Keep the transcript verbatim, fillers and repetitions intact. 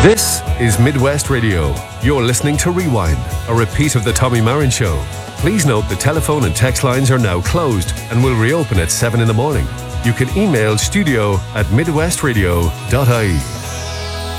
This is Midwest Radio. You're listening to Rewind, a repeat of the Tommy Marin Show. Please note the telephone and text lines are now closed and will reopen at seven in the morning. You can email studio at midwestradio dot I E.